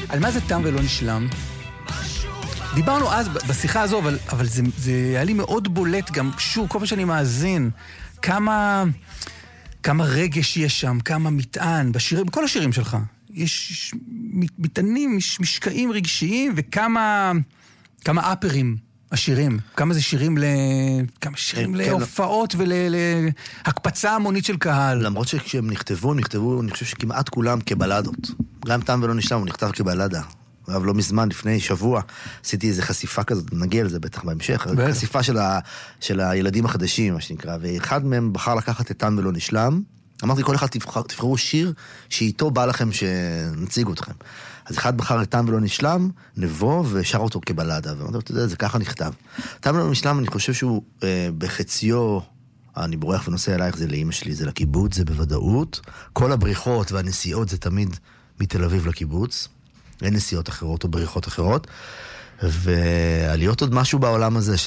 על מה זה תם ולא נשלם? דיברנו אז בשיחה הזו, אבל זה היה לי מאוד בולט גם, שוב, כל פעם שאני מאזין, כמה רגש יש שם, כמה מטען, בכל השירים שלך. יש מטענים, משקעים רגשיים, וכמה אפרים השירים. כמה זה שירים להופעות ולהקפצה המונית של קהל. למרות שכשהם נכתבו, אני חושב שכמעט כולם כבלדות. גם תם ולא נשלם, הוא נכתב כבלדה. אבל לא מזמן, לפני שבוע, עשיתי איזו חשיפה כזאת, נגיע לזה בטח בהמשך, חשיפה של הילדים החדשים, מה שנקרא, ואחד מהם בחר לקחת את תם ולא נשלם, אמרתי, כל אחד תבחרו שיר שאיתו בא לכם שנציג אתכם. אז אחד בחר את תם ולא נשלם, נבוא ושר אותו כבלדה, ואמרתי, אתה יודע, זה ככה נכתב. תם ולא נשלם, אני חושב שהוא בחציו, אני בורח ונוסע אלייך, זה לאמא שלי, זה לקיבוץ, זה בוודאות. כל הבריחות והנסיעות זה תמיד מתל אביב לקיבוץ. אין נסיעות אחרות או בריחות אחרות. ועליות עוד משהו בעולם הזה,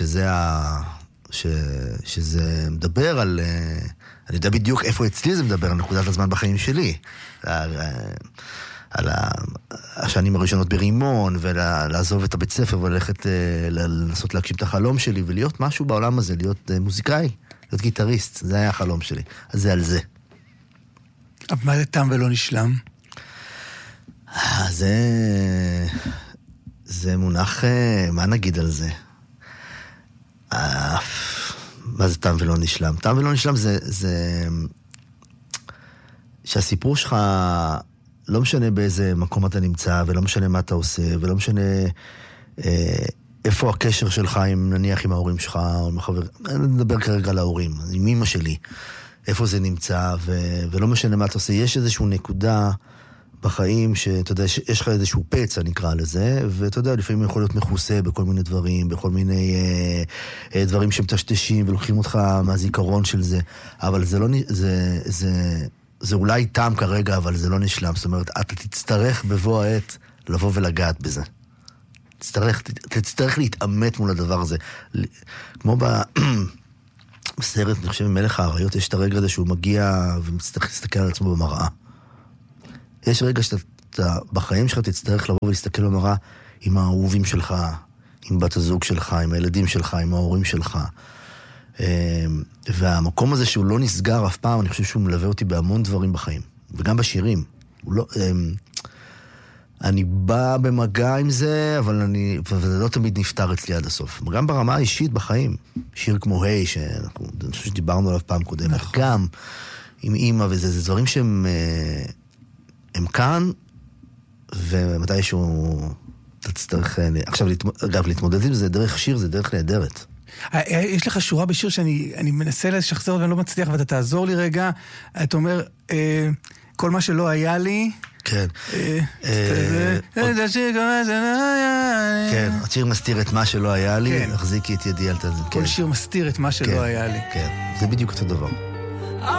שזה מדבר על... אני יודע בדיוק איפה אצלי זה מדבר, על נקודת הזמן בחיים שלי. על השנים הראשונות ברימון, ולעזוב את הבית ספר, וללכת לנסות להגשים את החלום שלי, ולהיות משהו בעולם הזה, להיות מוזיקאי, להיות גיטריסט. זה היה החלום שלי. אז זה על זה. אבל מה זה תם ולא נשלם? זה מונח, מה נגיד על זה? מה זה תם ולא נשלם? תם ולא נשלם זה שהסיפור שלך לא משנה באיזה מקום אתה נמצא, ולא משנה מה אתה עושה, ולא משנה איפה הקשר שלך עם, נניח, עם ההורים שלך, או עם החבר, אני מדבר כרגע על ההורים, עם אמא שלי, איפה זה נמצא, ולא משנה מה אתה עושה, יש איזושהי נקודה בחיים, שאתה יודע, יש לך איזשהו פצע, נקרא לזה, ואתה יודע, לפעמים יכול להיות מכוסה בכל מיני דברים, בכל מיני דברים שמטשטשים, ולוקחים אותך מהזיכרון של זה, אבל זה לא, זה אולי תם כרגע, אבל זה לא נשלם, זאת אומרת, אתה תצטרך בבוא העת לבוא ולגעת בזה. תצטרך להתאמת מול הדבר הזה. כמו בסרט, אני חושב, מלך האריות, יש את הרגע הזה שהוא מגיע ומצטרך להסתכל על עצמו במראה. יש רגע שאתה בחיים שלך תצטרך לבוא ולהסתכל במראה עם האהובים שלך, עם בת הזוג שלך, עם הילדים שלך, עם ההורים שלך. והמקום הזה שהוא לא נסגר אף פעם, אני חושב שהוא מלווה אותי בהמון דברים בחיים. וגם בשירים. אני בא במגע עם זה, אבל וזה לא תמיד נפטר אצלי עד הסוף. גם ברמה האישית בחיים. שיר כמו היי, אני חושב שדיברנו עליו פעם קודמת. גם עם אמא וזה, זה דברים שהם הם כאן, ומתישהו תצטרך, עכשיו, אגב, להתמודד עם זה דרך שיר, זה דרך נהדרת. יש לך שורה בשיר שאני מנסה לשחזר ואני לא מצליח, ואתה תעזור לי רגע. אתה אומר, כל מה שלא היה לי... כן. כן, השיר מסתיר את מה שלא היה לי, החזיקי את ידי על תזין. כל שיר מסתיר את מה שלא היה לי. כן, זה בדיוק אותו דבר.